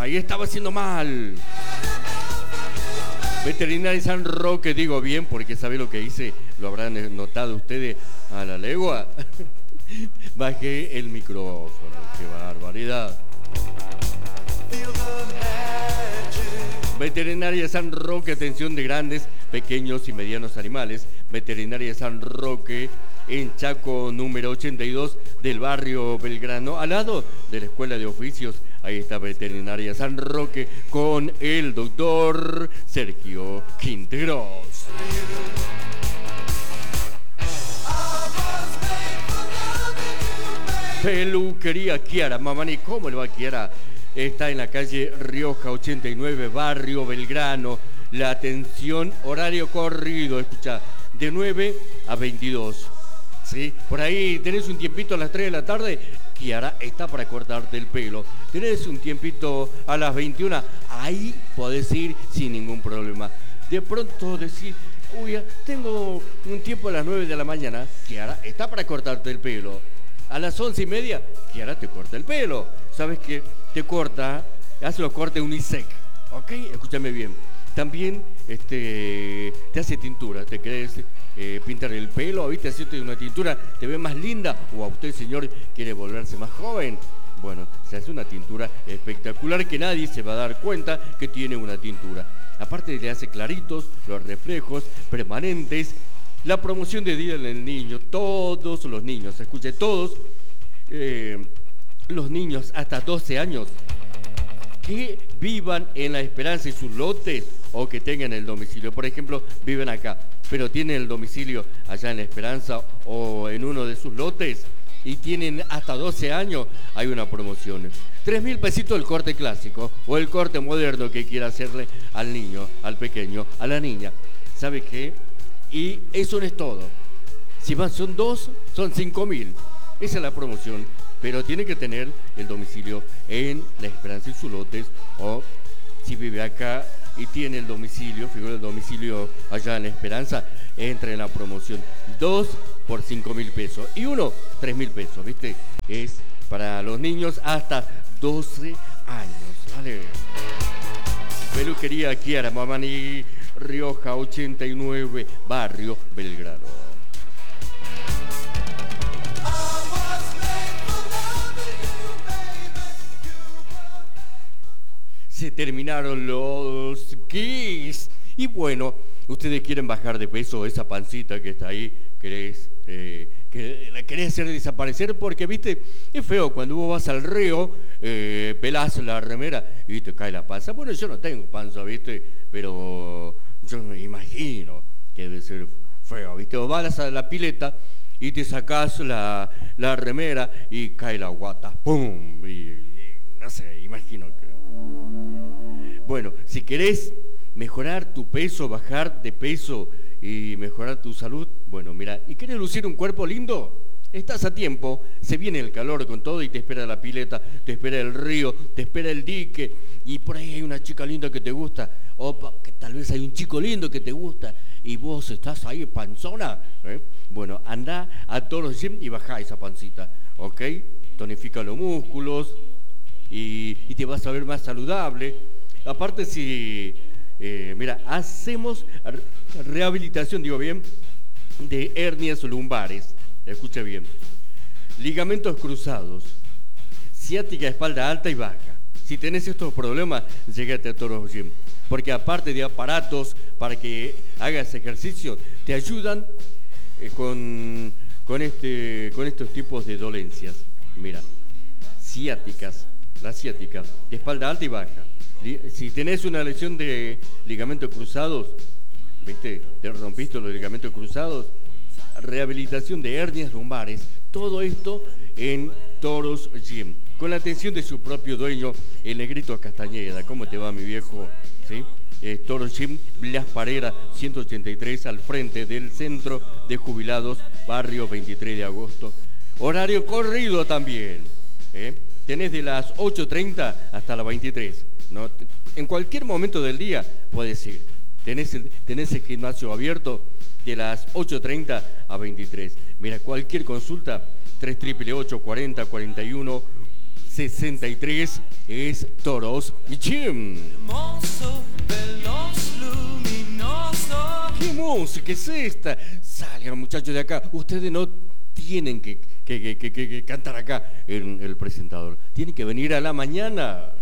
ahí estaba haciendo mal. Veterinaria San Roque, digo bien porque sabe lo que hice, lo habrán notado ustedes a la legua. Bajé el micrófono, qué barbaridad. Veterinaria San Roque, atención de grandes, pequeños y medianos animales. Veterinaria San Roque, en Chaco número 82 del barrio Belgrano, al lado de la Escuela de Oficios. Ahí está Veterinaria San Roque con el doctor Sergio Quinteros. Peluquería Kiara, Mamani, ¿cómo le va Kiara? Está en la calle Rioja 89, barrio Belgrano. La atención, horario corrido, escucha, de 9 a 22. ¿Sí? Por ahí tenés un tiempito a las 3 de la tarde, Kiara está para cortarte el pelo. Tenés un tiempito a las 21, ahí podés ir sin ningún problema. De pronto decís, uy, tengo un tiempo a las 9 de la mañana, Kiara está para cortarte el pelo. A las 11:30, Kiara te corta el pelo. ¿Sabes qué? Te corta, hace los cortes unisex, ¿ok? Escúchame bien. También te hace tintura, te querés pintar el pelo, ¿viste? Hacerte una tintura, te ve más linda, o a usted, señor, quiere volverse más joven. Bueno, se hace una tintura espectacular que nadie se va a dar cuenta que tiene una tintura. Aparte le hace claritos, los reflejos permanentes. La promoción de Día del Niño, todos los niños, escuche, todos los niños hasta 12 años que vivan en La Esperanza y sus lotes o que tengan el domicilio. Por ejemplo, viven acá, pero tienen el domicilio allá en La Esperanza o en uno de sus lotes y tienen hasta 12 años, hay una promoción. 3.000 pesitos el corte clásico o el corte moderno que quiera hacerle al niño, al pequeño, a la niña. ¿Sabe qué? Y eso no es todo. Si son 2, son 5.000. Esa es la promoción. Pero tiene que tener el domicilio en La Esperanza y sus lotes. O si vive acá y tiene el domicilio, figura el domicilio allá en La Esperanza, entra en la promoción. 2 por 5.000 pesos. Y 1, 3.000 pesos, ¿viste? Es para los niños hasta 12 años. ¿Vale? Peluquería Kiara, Mamani, Rioja 89, barrio Belgrano. Se terminaron los Kiss. Y bueno, ustedes quieren bajar de peso, esa pancita que está ahí, que la querés hacer desaparecer porque, viste, es feo cuando vos vas al río, pelás la remera y te cae la panza. Bueno, yo no tengo panza, viste, pero yo me imagino que debe ser feo, viste. Vos vas a la pileta y te sacás la remera y cae la guata, ¡pum! Y no sé, imagino que... Bueno, si querés mejorar tu peso, bajar de peso y mejorar tu salud, bueno, mira, ¿y querés lucir un cuerpo lindo? Estás a tiempo, se viene el calor con todo y te espera la pileta, te espera el río, te espera el dique y por ahí hay una chica linda que te gusta, o que tal vez hay un chico lindo que te gusta y vos estás ahí panzona, ¿eh? Bueno, anda a todos los gym y bajá esa pancita, ¿ok? Tonifica los músculos y te vas a ver más saludable. Aparte si... mira, hacemos rehabilitación, digo bien, de hernias lumbares. Escucha bien. Ligamentos cruzados, ciática, espalda alta y baja. Si tenés estos problemas, llégate a Toros Gym. Porque aparte de aparatos para que hagas ejercicio, te ayudan con estos tipos de dolencias. Mira, ciáticas, la ciática, de espalda alta y baja. Si tenés una lesión de ligamentos cruzados, ¿viste? Te rompiste los ligamentos cruzados, rehabilitación de hernias lumbares, todo esto en Toros Gym, con la atención de su propio dueño, el Negrito Castañeda. ¿Cómo te va, mi viejo? ¿Sí? Toros Gym, Blas Parera, 183, al frente del Centro de Jubilados, barrio 23 de agosto. Horario corrido también, ¿eh? Tenés de las 8:30 hasta las 23. ¿No? En cualquier momento del día puedes ir. Tenés el gimnasio abierto de las 8:30 a 23. Mira, cualquier consulta, 3888 40 41 63 es Toros Gym. Hermoso, veloz, luminoso. ¿Qué música es esta? Salgan, muchachos, de acá. Ustedes no tienen que cantar acá en el presentador. Tienen que venir a la mañana.